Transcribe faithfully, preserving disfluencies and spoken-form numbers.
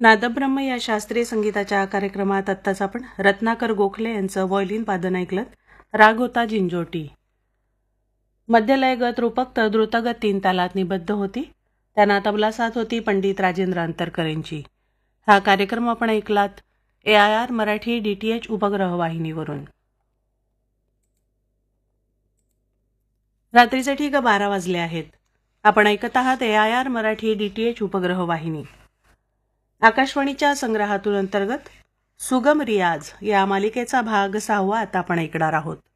नादब्रह्म या शास्त्रीय संगीताच्या कार्यक्रमात आत्ताच आपण रत्नाकर गोखले यांचं व्हायोलिन वादन ऐकलं. राग होता जिंजोटी. मध्यलयगत रूपक तर द्रुतगत तीन तालात निबद्ध होती. त्यांना तबला साथ होती पंडित राजेंद्र अंतरकर यांची. हा कार्यक्रम आपण ऐकलात ए I R Marathi D T H उपग्रह वाहिनीवरून. रात्रीचे ठीक बारा वाजले आहेत. आपण ऐकत आहात ए I R Marathi D T H उपग्रह वाहिनी. आकाशवाणीच्या संग्रहातून अंतर्गत सुगम रियाज या मालिकेचा भाग सहावा आता आपण ऐकणार आहोत.